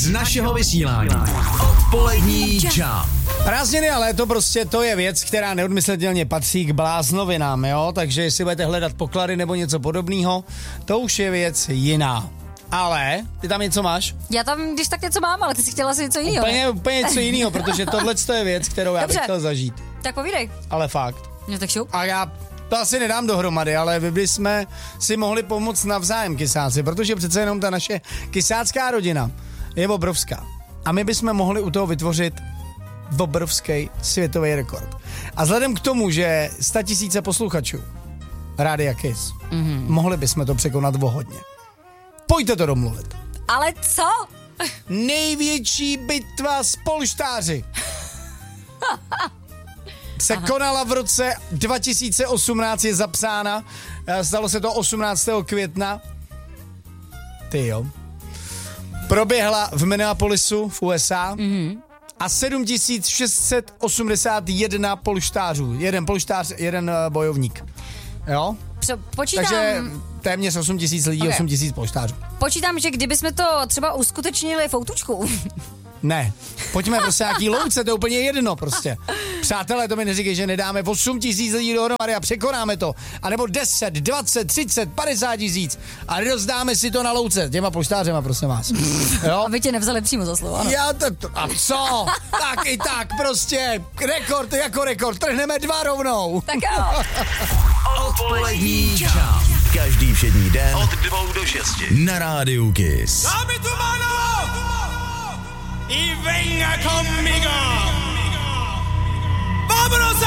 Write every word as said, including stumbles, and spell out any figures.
z našeho vysílání. Odpolední čau. Prázdniny a léto prostě to je věc, která neodmyslitelně patří k bláznovinám, jo? Takže jestli budete hledat poklady nebo něco podobného, to už je věc jiná. Ale, ty tam něco máš? Já tam, když tak něco mám, ale ty jsi chtěla si něco jiného. Úplně, úplně něco jiného, protože tohle je věc, kterou já bych chtěl zažít. Tak povídej. Ale fakt. No tak šup. A já to asi nedám dohromady, ale vy bychom si mohli pomoct navzájem, kysáci, protože přece jenom ta naše kysácká rodina je obrovská. A my bychom mohli u toho vytvořit obrovský světový rekord. A vzhledem k tomu, že sta tisíce posluchačů Rádia Kiss, mm-hmm. mohli bychom to překonat o hodně. Pojďte to domluvit. Ale co? Největší bitva s polštáři se Aha. konala v roce dva tisíce osmnáct, je zapsána. Stalo se to osmnáctého května. Ty jo. Proběhla v Minneapolisu v U S A mm-hmm. a sedm tisíc šest set osmdesát jedna polštářů. Jeden polštář, jeden bojovník. Jo? Počítám... Takže téměř osm tisíc lidí, okay. osm tisíc polštářů. Počítám, že kdybychom to třeba uskutečnili v outučku. Ne, pojďme prostě nějaký louce, to je úplně jedno prostě. Přátelé, to mi neříkej, že nedáme osm tisíc lidí dohromady a překonáme to. A nebo deset, dvacet, třicet, padesát tisíc a rozdáme si to na louce těma poštářema, prosím vás. Jo? Aby tě nevzali přímo za slovo, ano. Já to, to, a co? Tak i tak prostě, rekord jako rekord, trhneme dva rovnou. Tak jo. Odpolední čau. Každý všední den od dvou do šesti na Rádiu Kiss. Dame tu mano y venga conmigo. Vámonos